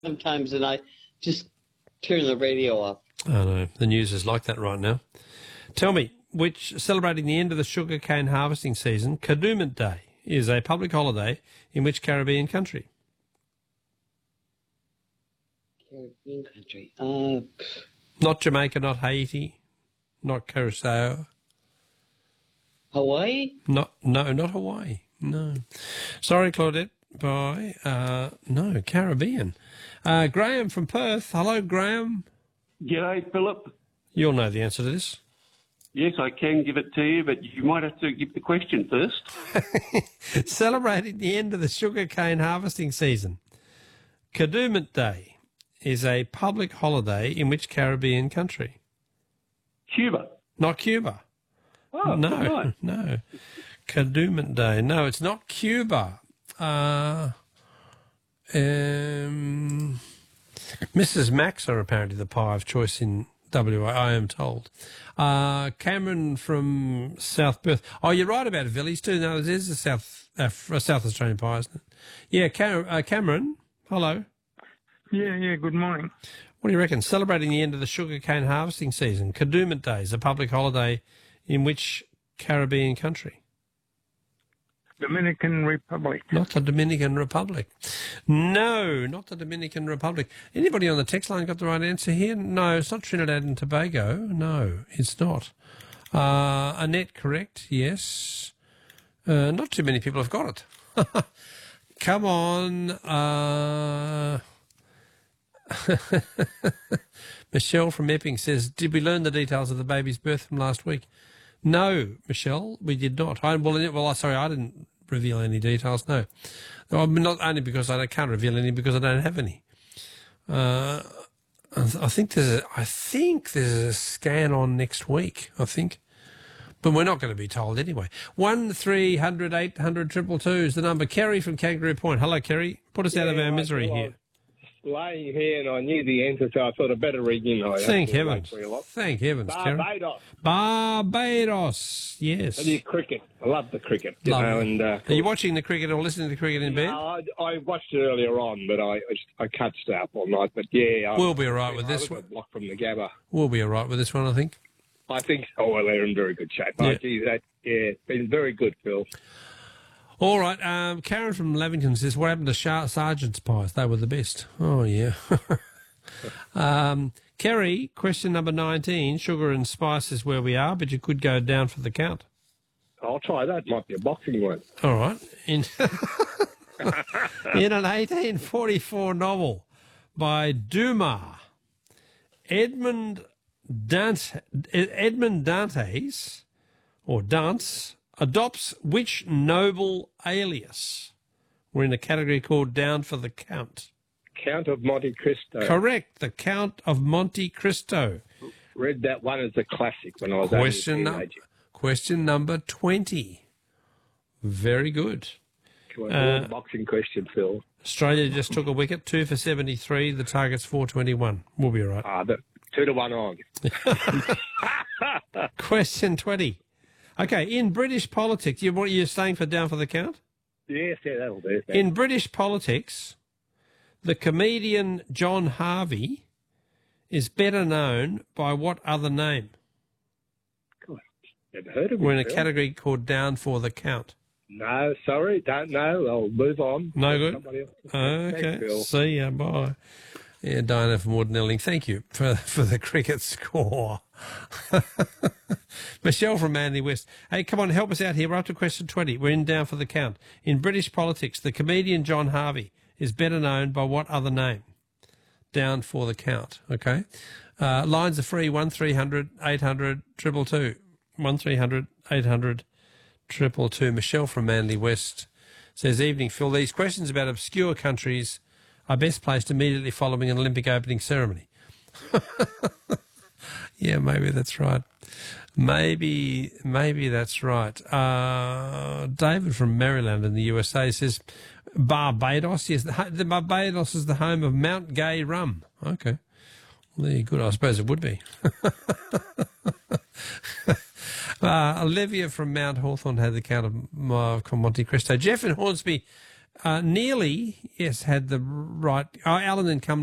sometimes, and I just turn the radio off. I know. The news is like that right now. Tell me, celebrating the end of the sugarcane harvesting season, Kadooment Day is a public holiday in which Caribbean country? Caribbean country. Not Jamaica, not Haiti, not Curacao. Hawaii? No, not Hawaii. No. Sorry, Claudette. Bye. No, Caribbean. Graham from Perth. Hello, Graham. G'day, Philip. You'll know the answer to this. Yes, I can give it to you, but you might have to give the question first. Celebrating the end of the sugarcane harvesting season, Kadooment Day is a public holiday in which Caribbean country? Cuba. Not Cuba. Oh, no, right. no. Kadooment Day. No, it's not Cuba. Mrs. Max are apparently the pie of choice in WA, I am told. Cameron from South Perth. Oh, you're right about Villies too. No, it is a South Australian pie, isn't it? Yeah, Cameron, hello. Yeah, good morning. What do you reckon? Celebrating the end of the sugarcane harvesting season, Kadooment Day is a public holiday in which Caribbean country? Dominican Republic. Not the Dominican Republic. No, not the Dominican Republic. Anybody on the text line got the right answer here? No, it's not Trinidad and Tobago. No, it's not. Annette, correct? Yes. Not too many people have got it. Come on. Michelle from Epping says, did we learn the details of the baby's birth from last week? No, Michelle, we did not. I didn't reveal any details. No, not only because I can't reveal any, because I don't have any. I think there's a scan on next week. I think, but we're not going to be told anyway. 1300 800 222 is the number. Kerry from Kangaroo Point. Hello, Kerry. Put us out of our misery here. Laying here and I knew the answer, so I thought I'd better ring in. Thank heavens. Thank heavens, Kerry. Barbados, yes. And the cricket. I love the cricket. Are you watching the cricket or listening to the cricket in bed? No, I watched it earlier on, but I can't stay up all night. But yeah, we'll be all right with this one. Block from the Gabba. We'll be all right with this one, I think. I think so. Well, they're in very good shape. Yeah. It's been very good, Phil. All right, Karen from Lavington says, what happened to Sergeant's pies? They were the best. Oh, yeah. Kerry, question number 19, sugar and spice is where we are, but you could go down for the count. I'll try that. Might be a boxing one. All right. In an 1844 novel by Dumas, Edmond Dantes, or Dance, adopts which noble alias? We're in a category called Down for the Count. Count of Monte Cristo. Correct, the Count of Monte Cristo. Read that one as a classic when I was only a teenager. Question number 20. Very good. Boxing question, Phil. Australia just took a wicket, 2 for 73. The target's 421. We'll be all right. 2-1 on. Question 20. Okay, in British politics, you're staying for Down for the Count? Yes, yeah, that'll do. In British politics, the comedian John Harvey is better known by what other name? God, never heard of him. We're in a category called Down for the Count. No, sorry, don't know. I'll move on. No good? Okay, Thanks, see ya, bye. Yeah, Diana from Wardenelling, thank you for the cricket score. Michelle from Manly West. Hey, come on, help us out here. We're up to question 20. We're in Down for the Count. In British politics, the comedian John Harvey is better known by what other name? Down for the Count, okay? Lines are free, 1300 800 222. 1300 800 222. Michelle from Manly West says, evening, Phil. These questions about obscure countries are best placed immediately following an Olympic opening ceremony. Yeah, maybe that's right. Maybe that's right. David from Maryland in the USA says, Barbados. Yes, the Barbados is the home of Mount Gay rum. Okay. Well, there you go. I suppose it would be. Olivia from Mount Hawthorn had the Count of Monte Cristo. Jeff in Hornsby Nearly, yes, had the right. Oh, Alan then come